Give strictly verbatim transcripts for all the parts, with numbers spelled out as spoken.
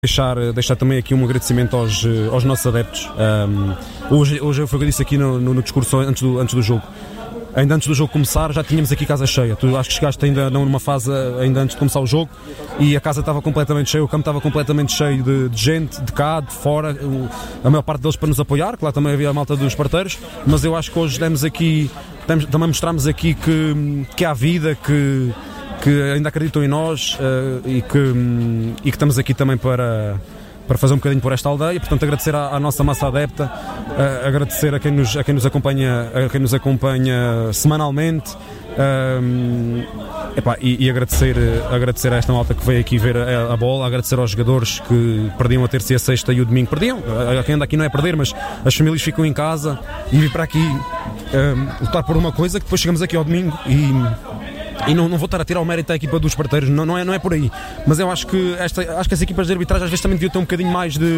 Deixar, deixar também aqui um agradecimento aos, aos nossos adeptos. Um, hoje, hoje foi o que eu disse aqui no, no, no discurso antes do, antes do jogo. Ainda antes do jogo começar já tínhamos aqui casa cheia. Tu acho que chegaste ainda não numa fase ainda antes de começar o jogo e a casa estava completamente cheia, o campo estava completamente cheio de, de gente, de cá, de fora, o, a maior parte deles para nos apoiar, que lá também havia a malta dos parceiros, mas eu acho que hoje demos aqui, demos, também mostramos aqui que, que há vida, que que ainda acreditam em nós uh, e, que, um, e que estamos aqui também para, para fazer um bocadinho por esta aldeia. Portanto, agradecer à, à nossa massa adepta, uh, agradecer a quem nos, a quem nos acompanha, a quem nos acompanha semanalmente, uh, epá, e, e agradecer, agradecer a esta malta que veio aqui ver a, a bola, agradecer aos jogadores que perdiam a terça e a sexta e o domingo perdiam. Uh, quem anda aqui não é perder, mas as famílias ficam em casa e vir para aqui uh, lutar por uma coisa que depois chegamos aqui ao domingo e E não, não vou estar a tirar o mérito da equipa dos parteiros, não, não, é, não é por aí. Mas eu acho que, esta, acho que as equipas de arbitragem às vezes também deviam ter um bocadinho mais de...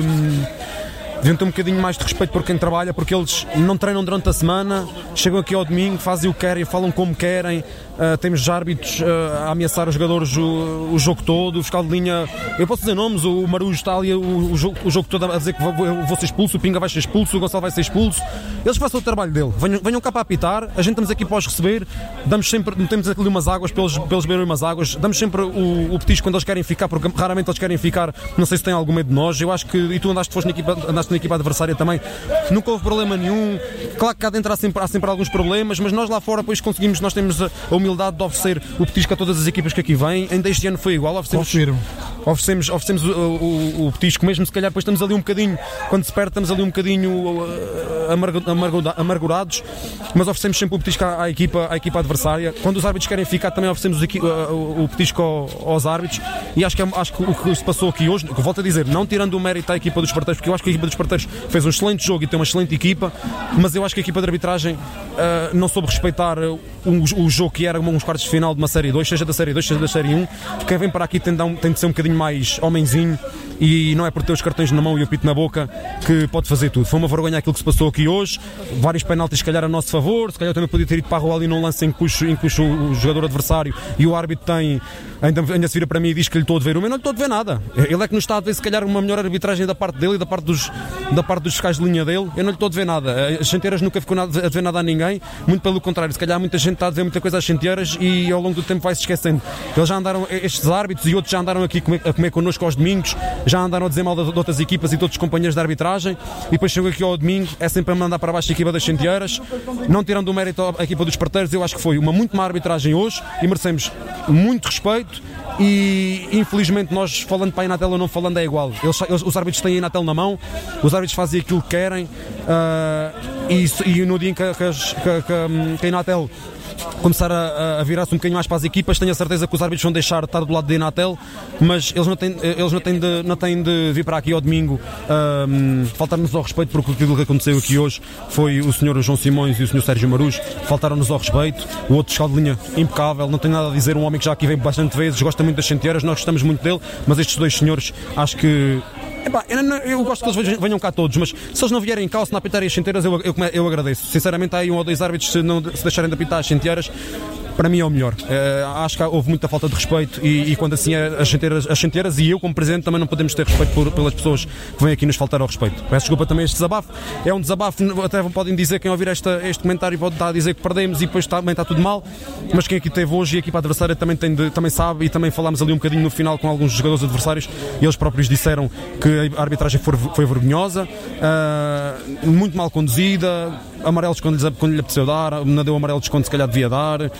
deviam ter um bocadinho mais de respeito por quem trabalha, porque eles não treinam durante a semana, chegam aqui ao domingo, fazem o que querem, falam como querem. Uh, temos já árbitros uh, a ameaçar os jogadores o, o jogo todo, o fiscal de linha, eu posso dizer nomes, o Marujo está ali o, o, jogo, o jogo todo a dizer que vou, vou ser expulso, o Pinga vai ser expulso, o Gonçalo vai ser expulso. Eles façam o trabalho dele, venham, venham cá para apitar, a gente estamos aqui para os receber, damos sempre, temos aqui umas águas para eles, para eles beberem umas águas, damos sempre o, o petisco quando eles querem ficar, porque raramente eles querem ficar, não sei se têm algum medo de nós. Eu acho que, e tu andaste, foste na equipa, andaste na equipa adversária também, nunca houve problema nenhum. Claro que cá dentro há sempre, há sempre alguns problemas, mas nós lá fora depois conseguimos, nós temos a, a humildade de oferecer o petisco a todas as equipas que aqui vêm. Ainda este ano foi igual, oferecemos, oferecemos, oferecemos o, o, o petisco mesmo, se calhar depois estamos ali um bocadinho, quando se perde estamos ali um bocadinho amargo, amargo, amargurados, mas oferecemos sempre o petisco à, à, equipa, à equipa adversária. Quando os árbitros querem ficar também oferecemos o, o, o petisco ao, aos árbitros, e acho que, acho que o que se passou aqui hoje, que volto a dizer, não tirando o mérito à equipa dos parteiros, porque eu acho que a equipa dos parteiros fez um excelente jogo e tem uma excelente equipa, mas eu acho que a equipa de arbitragem uh, não soube respeitar um, o jogo que era uns quartos de final de uma série dois, seja da série dois, seja da série um. Quem vem para aqui tem de, dar um, tem de ser um bocadinho mais homenzinho, e não é por ter os cartões na mão e o apito na boca que pode fazer tudo. Foi uma vergonha aquilo que se passou aqui hoje, vários penaltis se calhar a nosso favor, se calhar também podia ter ido para a rua ali num lance em que puxa, em que puxa o jogador adversário e o árbitro tem, ainda, ainda se vira para mim e diz que lhe estou a ver uma, eu não lhe estou a ver nada. Ele é que nos está a ver se calhar uma melhor arbitragem da parte dele e da parte dos, da parte dos fiscais de linha dele, eu não lhe estou a ver nada. As chanteiras nunca ficou nada, a ver nada a ninguém, muito pelo contrário, se calhar muita gente está a dizer muita coisa às chanteiras e ao longo do tempo vai-se esquecendo. Eles já andaram, estes árbitros e outros já andaram aqui a comer, a comer connosco aos domingos, já andaram a dizer mal de, de outras equipas e de outros companheiros de arbitragem, e depois chegam aqui ao domingo, é sempre a mandar para baixo a equipa das chanteiras, não tirando o mérito à equipa dos parteiros. Eu acho que foi uma muito má arbitragem hoje e merecemos muito respeito. E infelizmente nós, falando para a Inatel ou não falando, é igual. Eles, eles, os árbitros têm a Inatel na mão, os árbitros fazem aquilo que querem, uh, e, e no dia em que, que, que, que a Inatel começar a, a virar-se um bocadinho mais para as equipas, tenho a certeza que os árbitros vão deixar de estar do lado da Inatel, mas eles não têm, eles não têm, de, não têm de vir para aqui ao domingo um, faltar-nos ao respeito, porque aquilo que aconteceu aqui hoje foi o senhor João Simões e o senhor Sérgio Marujo faltaram-nos ao respeito. O outro fiscal de linha impecável, não tenho nada a dizer, um homem que já aqui veio bastante vezes, gosta muito das chanteiras, nós gostamos muito dele, mas estes dois senhores acho que... Epá, eu, não, eu gosto que eles venham cá todos, mas se eles não vierem cá ou se não apitarem as chanteiras, eu, eu, eu agradeço. Sinceramente, há aí um ou dois árbitros, se, não, se deixarem de apitar as chanteiras, para mim é o melhor. Uh, acho que houve muita falta de respeito e, e quando assim é as chanteiras, as chanteiras e eu como presidente também não podemos ter respeito por, pelas pessoas que vêm aqui nos faltar ao respeito. Peço desculpa também este desabafo, é um desabafo, até podem dizer, quem ouvir esta, este comentário pode estar a dizer que perdemos e depois também está tudo mal, mas quem aqui esteve hoje e a equipa adversária também, tem de, também sabe, e também falámos ali um bocadinho no final com alguns jogadores adversários e eles próprios disseram que a arbitragem foi, foi vergonhosa, uh, muito mal conduzida, amarelos quando lhe, quando lhe apeteceu dar, não deu amarelos quando se calhar devia dar. Uh,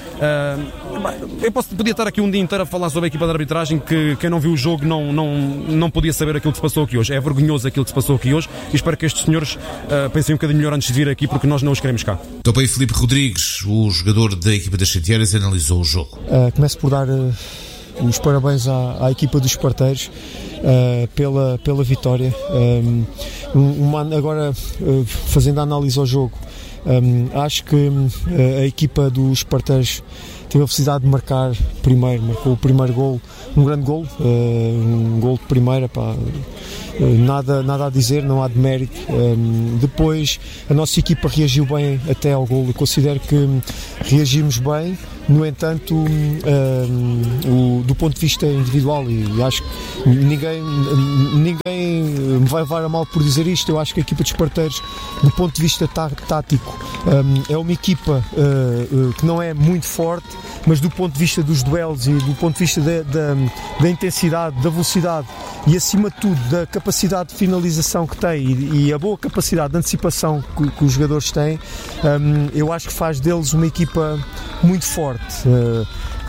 eu posso, podia estar aqui um dia inteiro a falar sobre a equipa de arbitragem, que quem não viu o jogo não, não, não podia saber aquilo que se passou aqui hoje. É vergonhoso aquilo que se passou aqui hoje e espero que estes senhores uh, pensem um bocadinho melhor antes de vir aqui, porque nós não os queremos cá. Então, bem, Filipe Rodrigues, o jogador da equipa das Chanteiras, analisou o jogo. Uh, começo por dar uh, os parabéns à, à equipa dos parteiros uh, pela, pela vitória. Um, uma, agora, uh, fazendo a análise ao jogo, Um, acho que um, a equipa dos parteiros teve a felicidade de marcar primeiro, marcou o primeiro gol, um grande gol, uh, um gol de primeira, pá, uh, nada, nada a dizer, não há de mérito. Um, depois a nossa equipa reagiu bem até ao gol, eu considero que reagimos bem. no entanto, um, o, do ponto de vista individual, e acho que ninguém, ninguém me vai levar a mal por dizer isto, eu acho que a equipa de Esparteiros, do ponto de vista tá, tático, um, é uma equipa uh, uh, que não é muito forte, mas do ponto de vista dos duelos e do ponto de vista da, da, da intensidade, da velocidade e acima de tudo da capacidade de finalização que tem e, e a boa capacidade de antecipação que, que os jogadores têm, um, eu acho que faz deles uma equipa muito forte. Uh,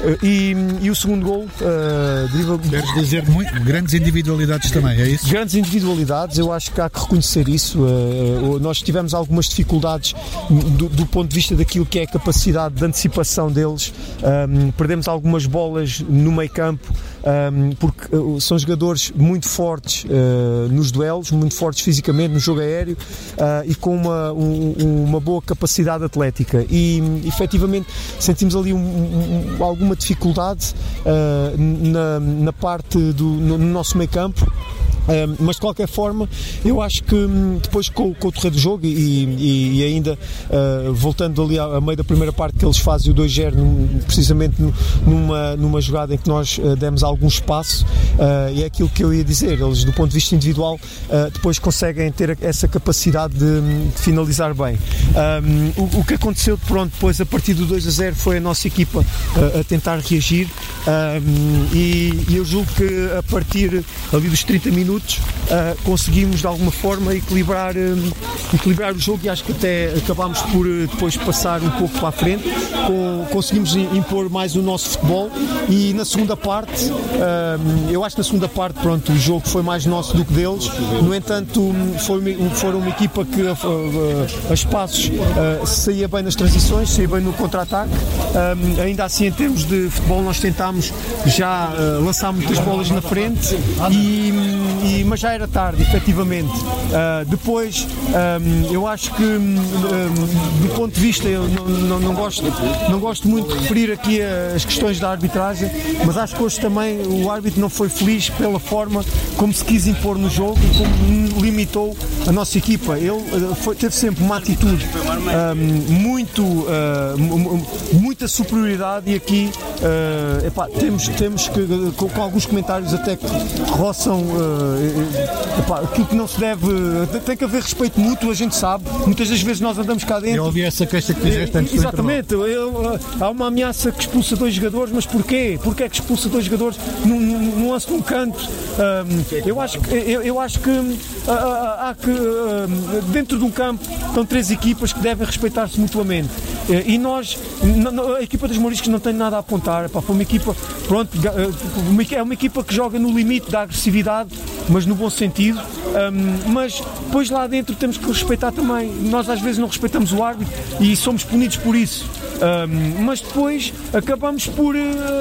E, e o segundo gol uh, deriva... Queres dizer muito, grandes individualidades também, é isso? Grandes individualidades, eu acho que há que reconhecer isso. Uh, nós tivemos algumas dificuldades do, do ponto de vista daquilo que é a capacidade de antecipação deles. Um, perdemos algumas bolas no meio campo, um, porque uh, são jogadores muito fortes uh, nos duelos, muito fortes fisicamente no jogo aéreo uh, e com uma, um, uma boa capacidade atlética. E efetivamente sentimos ali um, um, alguma dificuldade uh, na, na parte do no, no nosso meio campo. Um, mas de qualquer forma eu acho que um, depois com, com o decorrer do jogo e, e, e ainda uh, voltando ali a, a meio da primeira parte que eles fazem o dois zero num, precisamente numa, numa jogada em que nós uh, demos algum espaço uh, e é aquilo que eu ia dizer, eles do ponto de vista individual uh, depois conseguem ter essa capacidade de, de finalizar bem. Um, o, o que aconteceu pronto, depois a partir do dois a zero foi a nossa equipa uh, a tentar reagir um, e, e eu julgo que a partir ali dos trinta minutos Uh, conseguimos de alguma forma equilibrar, uh, equilibrar o jogo e acho que até acabámos por uh, depois passar um pouco para a frente, com, conseguimos impor mais o nosso futebol e na segunda parte, uh, eu acho que na segunda parte pronto, o jogo foi mais nosso do que deles, no entanto foi, foram uma equipa que uh, uh, a espaços uh, saía bem nas transições, saía bem no contra-ataque, uh, ainda assim em termos de futebol nós tentámos já uh, lançar muitas bolas na frente e E, mas já era tarde, efetivamente. Uh, depois, um, eu acho que, um, do ponto de vista, eu não, não, não, gosto, não gosto muito de referir aqui as questões da arbitragem, mas acho que hoje também o árbitro não foi feliz pela forma como se quis impor no jogo e como limitou a nossa equipa. Ele uh, foi, teve sempre uma atitude um, muito, uh, muita superioridade e aqui uh, epá, temos, temos que, com, com alguns comentários até que roçam uh, epá, aquilo que não se deve, tem que haver respeito mútuo, a gente sabe, muitas das vezes nós andamos cá dentro. Eu ouvi essa queixa que fizeste antes do Exatamente, eu, há uma ameaça que expulsa dois jogadores, mas porquê? Porquê é que expulsa dois jogadores num, num lance de um canto? Um, eu, acho que, eu, eu acho que uh, há que uh, dentro de um campo estão três equipas que devem respeitar-se mutuamente uh, e nós, a equipa dos Moriscos não tem nada a apontar, epá, foi uma equipa, pronto, uma, é uma equipa que joga no limite da agressividade, mas no bom sentido, um, mas depois lá dentro temos que respeitar também, nós às vezes não respeitamos o árbitro e somos punidos por isso, um, mas depois acabamos por, uh,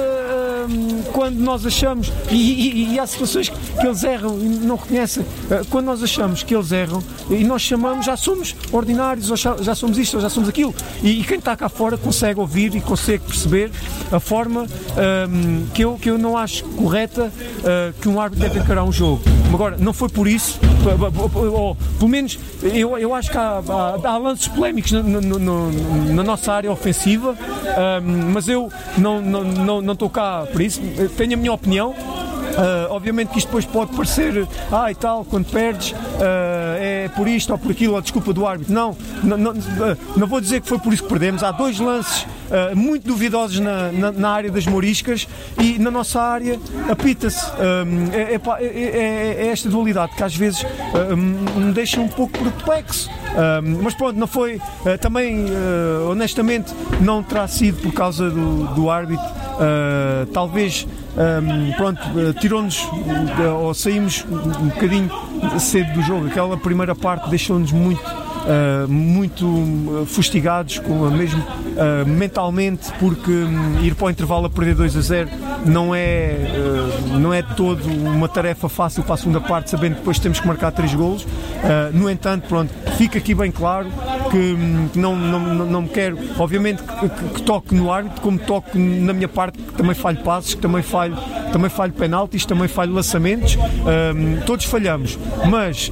um, quando nós achamos, e, e, e há situações que eles erram e não reconhecem, uh, quando nós achamos que eles erram e nós chamamos, já somos ordinários, ou já, já somos isto, ou já somos aquilo, e, e quem está cá fora consegue ouvir e consegue perceber a forma um, que, eu, que eu não acho correta uh, que um árbitro deve encarar um jogo. Agora, não foi por isso, ou, pelo menos eu, eu acho que há, há, há lances polémicos no, no, no, na nossa área ofensiva, um, mas eu não, não, não, não estou cá por isso, tenho a minha opinião. Uh, obviamente que isto depois pode parecer ah e tal, quando perdes uh, é por isto ou por aquilo, ou desculpa do árbitro. Não, não, não, não vou dizer que foi por isso que perdemos. Há dois lances uh, muito duvidosos na, na, na área das Moriscas e na nossa área apita-se. Um, é, é, é, é esta dualidade que às vezes uh, me deixa um pouco perplexo. Um, mas pronto, não foi uh, também uh, honestamente não terá sido por causa do, do árbitro, uh, talvez um, pronto, uh, tirou-nos uh, ou saímos um bocadinho cedo do jogo, aquela primeira parte deixou-nos muito Uh, muito uh, fustigados com a mesmo uh, mentalmente, porque um, ir para o intervalo a perder dois a zero não é, uh, não é todo uma tarefa fácil para a segunda parte, sabendo que depois temos que marcar três golos. Uh, no entanto, pronto, fica aqui bem claro que um, não, não, não, não me quero, obviamente que, que, que toque no árbitro, como toque na minha parte, que também falho passes, que também falho, também falho penaltis, também falho lançamentos, um, todos falhamos, mas uh,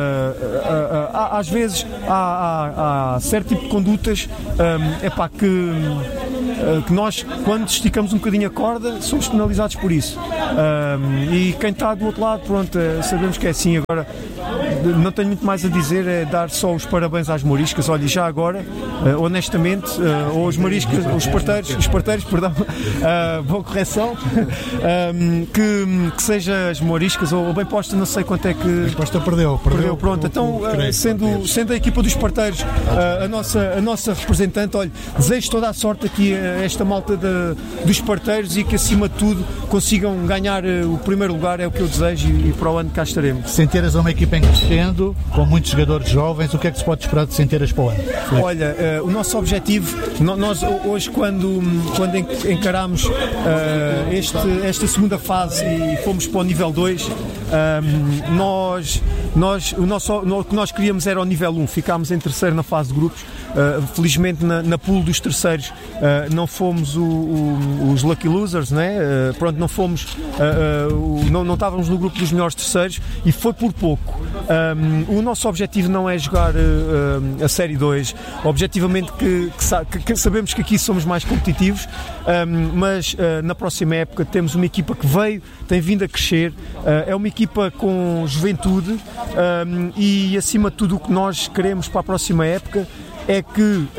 uh, uh, uh, às vezes Há, há, há certo tipo de condutas um, epá, que, uh, que nós, quando esticamos um bocadinho a corda, somos penalizados por isso. Um, e quem está do outro lado, pronto, uh, sabemos que é assim. Agora, não tenho muito mais a dizer, é dar só os parabéns às Moriscas. Olha, já agora, uh, honestamente, uh, ou os Mariscas, os parteiros, os parteiros, perdão, uh, boa correção, um, que, que seja as Moriscas ou bem posta, não sei quanto é que. Bem posta perdeu, perdeu. Perdeu, pronto. Então, uh, sendo, sendo a equipa dos parteiros uh, a, nossa, a nossa representante, olha, desejo toda a sorte aqui a esta malta de, dos parteiros e que, acima de tudo, consigam ganhar uh, o primeiro lugar, é o que eu desejo, e, e para o ano cá estaremos. Centeiras é uma equipa em crescendo, com muitos jogadores jovens, o que é que se pode esperar de Centeiras para o ano? Olha, uh, o nosso objetivo, nós hoje quando, quando encaramos uh, este, esta segunda fase e fomos para o nível dois, um, nós, nós, o, nosso, o que nós queríamos era o nível um, ficámos em terceiro na fase de grupos. Uh, felizmente na, na pool dos terceiros uh, não fomos o, o, os lucky losers, né? uh, pronto, não fomos uh, uh, o, não, não estávamos no grupo dos melhores terceiros e foi por pouco. Um, o nosso objetivo não é jogar uh, uh, a série dois, objetivamente que, que, sa- que, que sabemos que aqui somos mais competitivos, um, mas uh, na próxima época temos uma equipa que veio, tem vindo a crescer, uh, é uma equipa com juventude, um, e acima de tudo o que nós queremos para a próxima época é que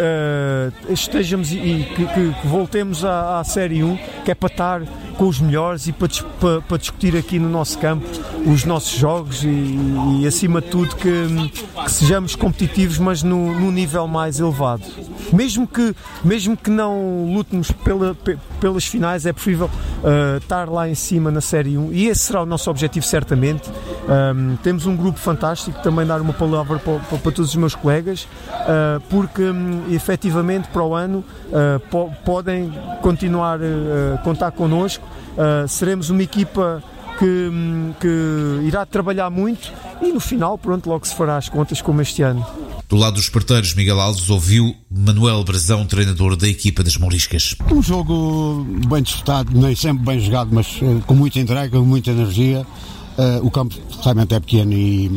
uh, estejamos e que, que, que voltemos à, à Série um, que é para estar com os melhores e para, para, para discutir aqui no nosso campo os nossos jogos e, e acima de tudo que, que sejamos competitivos, mas no, no nível mais elevado. Mesmo que, mesmo que não lutemos pela, pelas finais, é preferível uh, estar lá em cima na Série um, e esse será o nosso objetivo, certamente. Um, temos um grupo fantástico, também dar uma palavra para, para, para todos os meus colegas, uh, porque um, efetivamente para o ano uh, po- podem continuar uh, a contar connosco. Uh, seremos uma equipa que, um, que irá trabalhar muito e no final, pronto, logo se fará as contas como este ano. Do lado dos parteiros, Miguel Alves ouviu Manuel Brazão, treinador da equipa das Moriscas. Um jogo bem disputado, nem sempre bem jogado, mas uh, com muita entrega, com muita energia. Uh, o campo realmente é pequeno e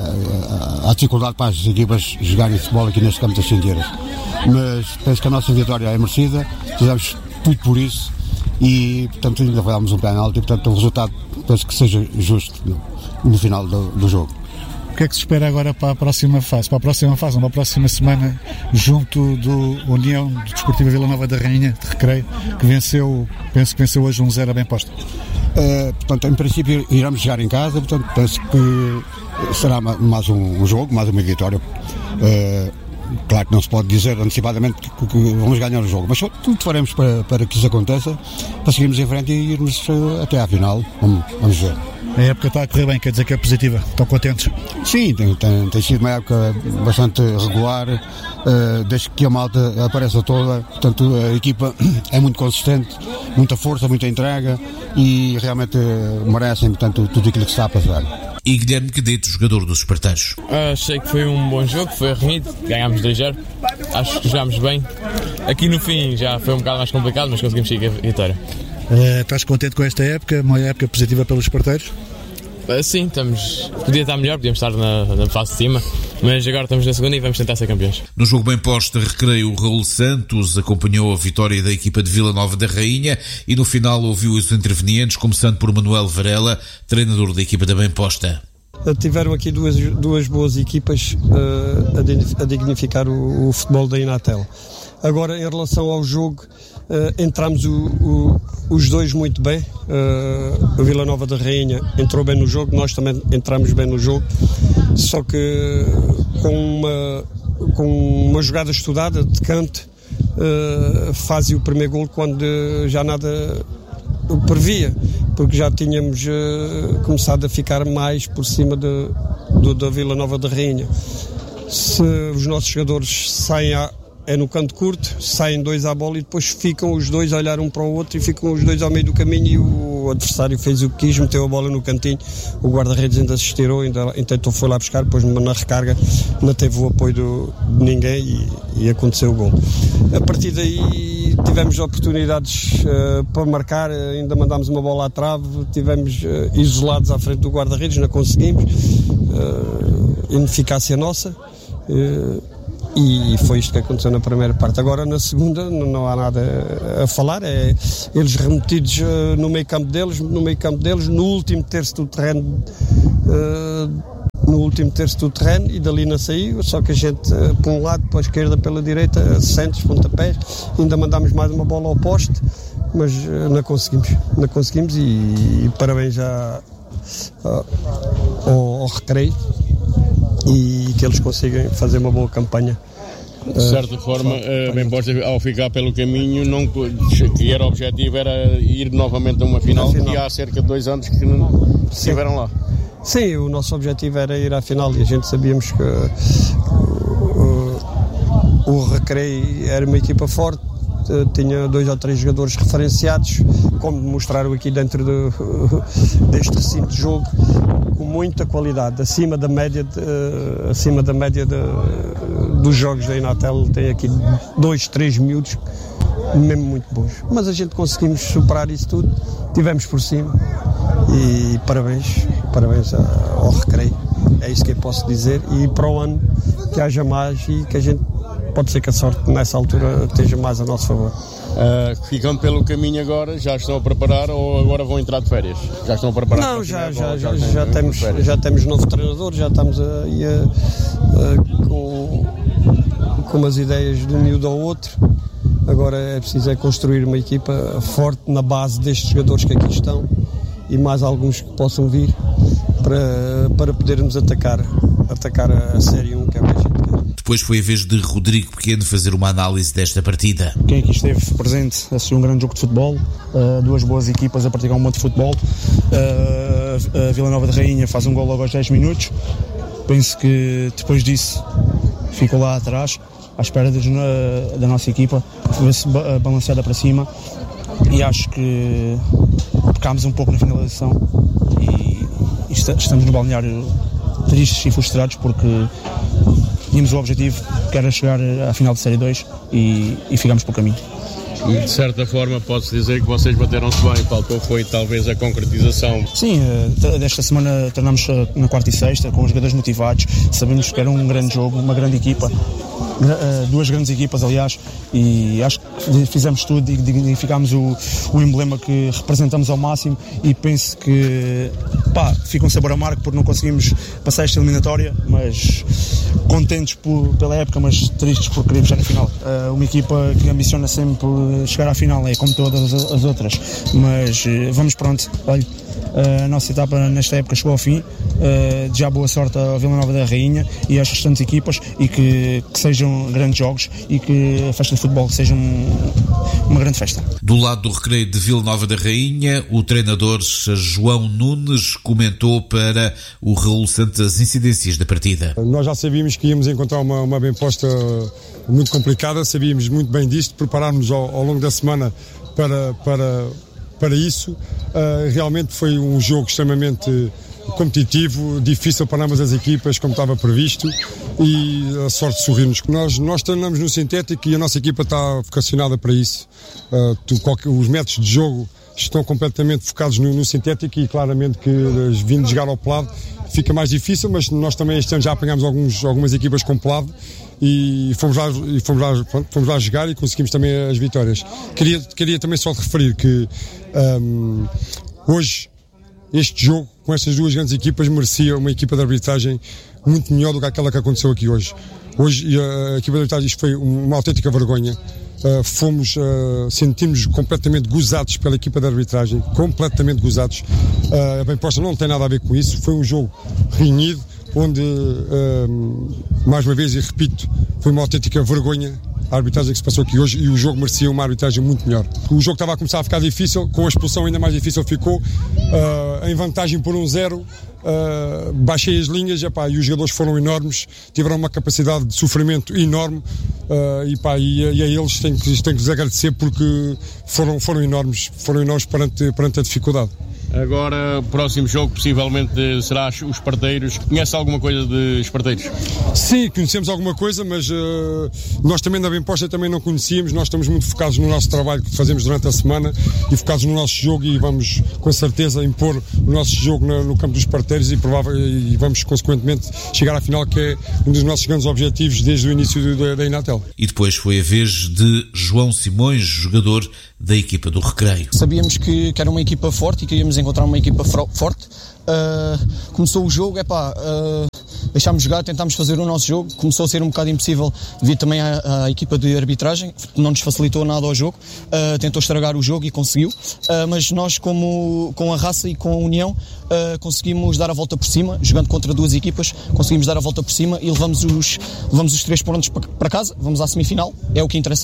uh, há dificuldade para as equipas jogarem futebol aqui neste campo das Centeiras. Mas penso que a nossa vitória é merecida, fizemos tudo por isso e, portanto, ainda falhámos um penalti e, portanto, o resultado penso que seja justo no, no final do, do jogo. O que é que se espera agora para a próxima fase? Para a próxima fase, para a próxima semana, junto do União do Desportivo Vila Nova da Rainha, de Recreio, que venceu, penso que venceu hoje um zero a bem posto. Uh, portanto, em princípio, iremos jogar em casa, portanto, penso que será mais um, um jogo, mais uma vitória. Uh, claro que não se pode dizer antecipadamente que, que vamos ganhar o jogo, mas tudo faremos para, para que isso aconteça, para seguirmos em frente e irmos uh, até à final. Vamos, vamos ver. A época está a correr bem, quer dizer que é positiva. Estão contentes? Sim, tem, tem, tem sido uma época bastante regular, uh, desde que a malta apareça toda. Portanto, a equipa é muito consistente, muita força, muita entrega e realmente uh, merecem, portanto, tudo aquilo que se está a passar. E Guilherme Cadete, jogador dos Esparteiros. Achei que foi um bom jogo, foi renhido, ganhámos dois a zero, acho que jogámos bem. Aqui no fim já foi um bocado mais complicado, mas conseguimos chegar a vitória. Uh, estás contente com esta época? Uma época positiva pelos Esparteiros? Uh, sim, estamos, podia estar melhor, podíamos estar na, na fase de cima, mas agora estamos na segunda e vamos tentar ser campeões. No jogo bem posto, Recreio, Raul Santos acompanhou a vitória da equipa de Vila Nova da Rainha e no final ouviu os intervenientes, começando por Manuel Varela, treinador da equipa da bem posta. Tiveram aqui duas, duas boas equipas uh, a, a dignificar o, o futebol da Inatel. Agora, em relação ao jogo, uh, entramos o, o, os dois muito bem. Uh, o Vila Nova da Rainha entrou bem no jogo, nós também entramos bem no jogo, só que com uma, com uma jogada estudada de canto, uh, fazia o primeiro golo quando já nada previa, porque já tínhamos uh, começado a ficar mais por cima de, do, da Vila Nova da Rainha. Se os nossos jogadores saem a é no canto curto, saem dois à bola e depois ficam os dois a olhar um para o outro e ficam os dois ao meio do caminho e o adversário fez o que quis, meteu a bola no cantinho, o guarda-redes ainda se estirou, ainda tentou, foi lá buscar, depois na recarga não teve o apoio do, de ninguém e, e aconteceu o gol. A partir daí tivemos oportunidades uh, para marcar, ainda mandámos uma bola à trave, tivemos uh, isolados à frente do guarda-redes, não conseguimos, uh, ineficácia nossa. Uh, e foi isto que aconteceu na primeira parte. Agora na segunda não, não há nada a falar, é eles remetidos uh, no meio campo deles, no meio campo deles, no último terço do terreno, uh, no último terço do terreno, e dali não saiu, só que a gente uh, para um lado, para a esquerda, pela direita, centros, pontapés, ainda mandámos mais uma bola ao poste, mas uh, não conseguimos, não conseguimos, e, e parabéns já uh, ao, ao Recreio, e que eles consigam fazer uma boa campanha. De certa forma, uh, bem posta, ao ficar pelo caminho, não, que era o objetivo era ir novamente a uma final, final. E há cerca de dois anos que não estiveram lá. Sim, o nosso objetivo era ir à final, e a gente sabíamos que uh, o, o Recreio era uma equipa forte, uh, tinha dois ou três jogadores referenciados, como mostraram aqui dentro do, uh, deste recinto de jogo, com muita qualidade, acima da média, de, uh, acima da média de, uh, dos jogos da Inatel. Tem aqui dois, três miúdos mesmo muito bons, mas a gente conseguimos superar isso tudo, tivemos por cima, e parabéns, parabéns ao Recreio, é isso que eu posso dizer, e para o ano que haja mais, e que a gente, pode ser que a sorte nessa altura esteja mais a nosso favor. Uh, ficando pelo caminho agora, já estão a preparar ou agora vão entrar de férias? Já estão a preparar? Não, já, já, já, já, já, temos, já temos novo treinador, já estamos a, a, a, com, com umas ideias de um miúdo ao outro. Agora é preciso é construir uma equipa forte na base destes jogadores que aqui estão, e mais alguns que possam vir, para, para podermos atacar, atacar a Série um, que é o que a gente quer. Depois foi a vez de Rodrigo Pequeno fazer uma análise desta partida. Quem aqui esteve presente assistiu um grande jogo de futebol, uh, duas boas equipas a praticar um bom de futebol. Uh, a Vila Nova de Rainha faz um gol logo aos dez minutos. Penso que depois disso ficou lá atrás, à espera de, uh, da nossa equipa, ver-se uh, balanceada para cima, e acho que pecámos um pouco na finalização, e, e estamos no balneário tristes e frustrados, porque tínhamos o objetivo que era chegar à final de Série dois, e, e ficámos pelo caminho. E de certa forma pode-se dizer que vocês bateram-se bem, faltou foi talvez a concretização. Sim, desta semana treinamos na quarta e sexta com os jogadores motivados, sabemos que era um grande jogo, uma grande equipa, duas grandes equipas aliás, e acho que fizemos tudo e dignificámos o, o emblema que representamos ao máximo, e penso que pá, fica um sabor amargo porque não conseguimos passar esta eliminatória, mas contentes por, pela época, mas tristes por querer chegar à final. Uh, uma equipa que ambiciona sempre chegar à final, é como todas as outras, mas uh, vamos pronto, olha, uh, a nossa etapa nesta época chegou ao fim, uh, já boa sorte à Vila Nova da Rainha e às restantes equipas, e que, que sejam grandes jogos, e que a festa de futebol seja um, uma grande festa. Do lado do Recreio de Vila Nova da Rainha, o treinador João Nunes comentou para o Raul Santos as incidências da partida. Nós já sabíamos que íamos encontrar uma, uma bem posta muito complicada, sabíamos muito bem disto, preparámos ao, ao longo da semana para, para, para isso. Uh, realmente foi um jogo extremamente competitivo, difícil para ambas as equipas, como estava previsto, e a sorte sorrir-nos. Nós, nós treinamos no sintético e a nossa equipa está vocacionada para isso. Uh, tu, qualquer, os métodos de jogo estão completamente focados no, no sintético, e claramente que vindo de jogar ao pelado fica mais difícil, mas nós também este ano já apanhámos alguns, algumas equipas com pelado, e fomos lá, e fomos, lá, pronto, fomos lá jogar e conseguimos também as vitórias. Queria, queria também só referir que um, hoje este jogo com estas duas grandes equipas merecia uma equipa de arbitragem muito melhor do que aquela que aconteceu aqui hoje. Hoje a equipa de arbitragem foi uma autêntica vergonha. Uh, fomos, uh, sentimos completamente gozados pela equipa de arbitragem, completamente gozados. Uh, a bem posta não tem nada a ver com isso. Foi um jogo renhido, onde, uh, mais uma vez, e repito, foi uma autêntica vergonha a arbitragem que se passou aqui hoje, e o jogo merecia uma arbitragem muito melhor. O jogo estava a começar a ficar difícil, com a expulsão ainda mais difícil ficou, uh, em vantagem por um zero, uh, baixei as linhas, epá, e os jogadores foram enormes, tiveram uma capacidade de sofrimento enorme, uh, e, epá, e, e a eles tenho que, tenho que lhes agradecer, porque foram, foram enormes, foram enormes perante, perante a dificuldade. Agora, próximo jogo, possivelmente será os Esparteiros. Conhece alguma coisa de Esparteiros? Sim, conhecemos alguma coisa, mas uh, nós também da Bemposta também não conhecíamos. Nós estamos muito focados no nosso trabalho que fazemos durante a semana e focados no nosso jogo, e vamos com certeza impor o nosso jogo no, no campo dos Esparteiros e, provável, e vamos consequentemente chegar à final, que é um dos nossos grandes objetivos desde o início da, da Inatel. E depois foi a vez de João Simões, jogador da equipa do Recreio. Sabíamos que, que era uma equipa forte e que íamos encontrar uma equipa forte. Uh, começou o jogo, é pá, uh, deixámos jogar, tentámos fazer o nosso jogo. Começou a ser um bocado impossível devido também à, à equipa de arbitragem, não nos facilitou nada ao jogo, uh, tentou estragar o jogo e conseguiu, uh, mas nós como, com a raça e com a união uh, conseguimos dar a volta por cima, jogando contra duas equipas, conseguimos dar a volta por cima e levamos os, levamos os três pontos para casa, vamos à semifinal, é o que interessa.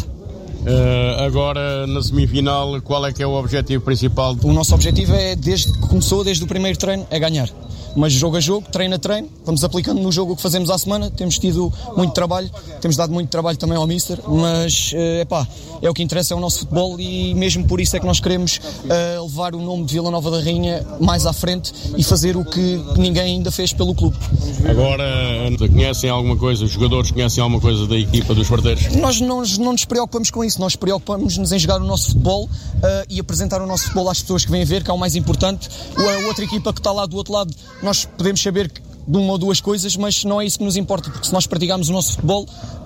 Uh, agora, na semifinal, qual é que é o objetivo principal? O nosso objetivo é, desde que começou, desde o primeiro treino, é ganhar. Mas jogo a jogo, treino a treino, vamos aplicando no jogo o que fazemos à semana. Temos tido muito trabalho, temos dado muito trabalho também ao Mister, mas uh, epá, é o que interessa, é o nosso futebol, e mesmo por isso é que nós queremos uh, levar o nome de Vila Nova da Rainha mais à frente e fazer o que ninguém ainda fez pelo clube. Agora, conhecem alguma coisa, os jogadores conhecem alguma coisa da equipa dos Esparteiros? Nós não, não nos preocupamos com isso, nós preocupamos-nos em jogar o nosso futebol uh, e apresentar o nosso futebol às pessoas que vêm ver, que é o mais importante. A outra equipa que está lá do outro lado, nós podemos saber de uma ou duas coisas, mas não é isso que nos importa, porque se nós praticarmos o nosso futebol,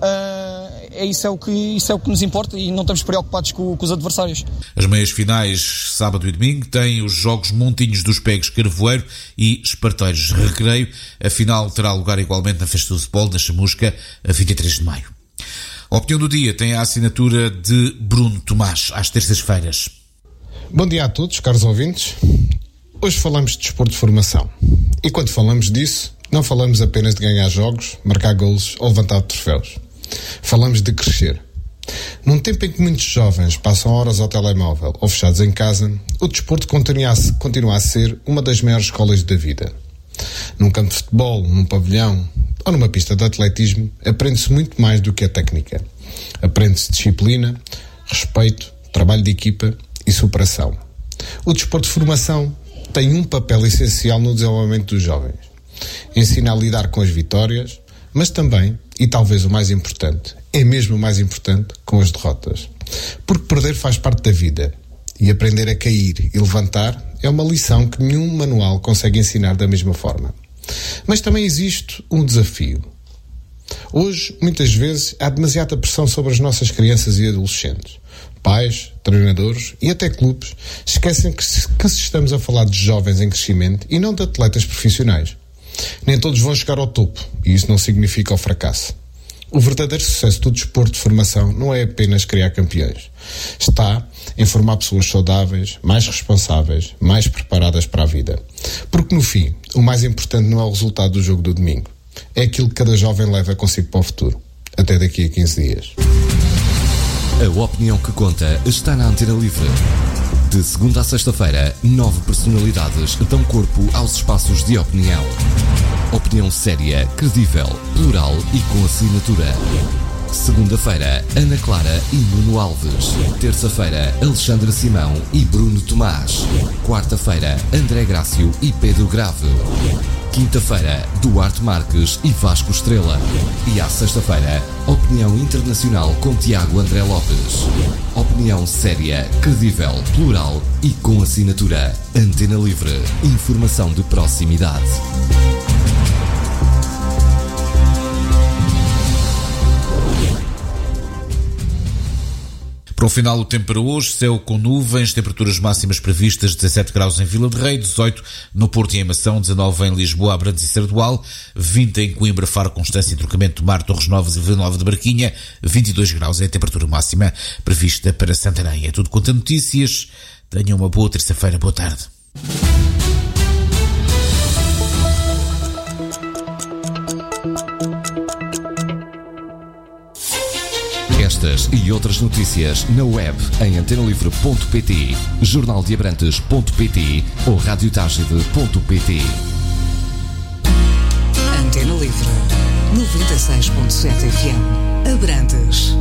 uh, é isso, é o que, isso é o que nos importa, e não estamos preocupados com, com os adversários. As meias finais, sábado e domingo, têm os jogos Montinhos dos Pegos Carvoeiro e Esparteiros Recreio. A final terá lugar igualmente na Festa do Futebol, na Chamusca, a vinte e três de maio. A opinião do dia tem a assinatura de Bruno Tomás, às terças-feiras. Bom dia a todos, caros ouvintes. Hoje falamos de desporto de formação. E quando falamos disso, não falamos apenas de ganhar jogos, marcar golos ou levantar troféus. Falamos de crescer. Num tempo em que muitos jovens passam horas ao telemóvel ou fechados em casa, o desporto continua a, continua a ser uma das maiores escolas da vida. Num campo de futebol, num pavilhão ou numa pista de atletismo, aprende-se muito mais do que a técnica. Aprende-se disciplina, respeito, trabalho de equipa e superação. O desporto de formação tem um papel essencial no desenvolvimento dos jovens. Ensina a lidar com as vitórias, mas também, e talvez o mais importante, é mesmo o mais importante, com as derrotas. Porque perder faz parte da vida, e aprender a cair e levantar é uma lição que nenhum manual consegue ensinar da mesma forma. Mas também existe um desafio. Hoje, muitas vezes, há demasiada pressão sobre as nossas crianças e adolescentes. Pais, treinadores e até clubes esquecem que se, que se estamos a falar de jovens em crescimento e não de atletas profissionais. Nem todos vão chegar ao topo, e isso não significa o fracasso. O verdadeiro sucesso do desporto de formação não é apenas criar campeões. Está em formar pessoas saudáveis, mais responsáveis, mais preparadas para a vida. Porque no fim, o mais importante não é o resultado do jogo do domingo. É aquilo que cada jovem leva consigo para o futuro. Até daqui a quinze dias. A opinião que conta está na Antena Livre. De segunda a sexta-feira, nove personalidades dão corpo aos espaços de opinião. Opinião séria, credível, plural e com assinatura. Segunda-feira, Ana Clara e Nuno Alves. Terça-feira, Alexandre Simão e Bruno Tomás. Quarta-feira, André Grácio e Pedro Grave. Quinta-feira, Duarte Marques e Vasco Estrela. E à sexta-feira, Opinião Internacional com Tiago André Lopes. Opinião séria, credível, plural e com assinatura. Antena Livre. Informação de proximidade. Para o final, o tempo para hoje, céu com nuvens, temperaturas máximas previstas dezassete graus em Vila de Rei, dezoito no Porto e em Mação, dezanove em Lisboa, Abrantes e Sardual, vinte em Coimbra, Faro, Constância, Trocamento do Mar, Torres Novas e Vila Nova de Barquinha, vinte e dois graus é a temperatura máxima prevista para Santarém. É tudo quanto a notícias. Tenham uma boa terça-feira. Boa tarde. Estas e outras notícias na web em antenalivre ponto pt, jornal de abrantes ponto pt ou radiotagide ponto pt. Antena Livre, noventa e seis ponto sete F M, Abrantes.